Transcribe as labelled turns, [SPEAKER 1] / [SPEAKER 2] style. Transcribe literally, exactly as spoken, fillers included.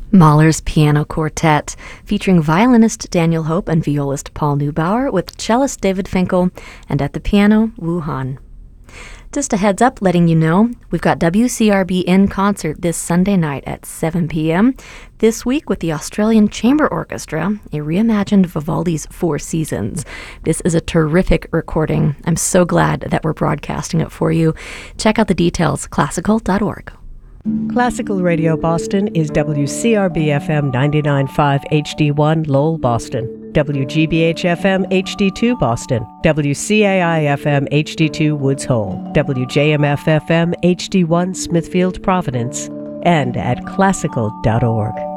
[SPEAKER 1] Mahler's Piano Quartet, featuring violinist Daniel Hope and violist Paul Neubauer with cellist David Finkel, and at the piano, Wu Han. Just a heads up letting you know, we've got W C R B in concert this Sunday night at seven p.m. This week with the Australian Chamber Orchestra, a reimagined Vivaldi's Four Seasons. This is a terrific recording. I'm so glad that we're broadcasting it for you. Check out the details, classical dot org.
[SPEAKER 2] Classical Radio Boston is W C R B F M ninety-nine point five H D one Lowell, Boston, W G B H F M H D two Boston, W C A I F M H D two Woods Hole, W J M F F M H D one Smithfield, Providence, and at classical dot org.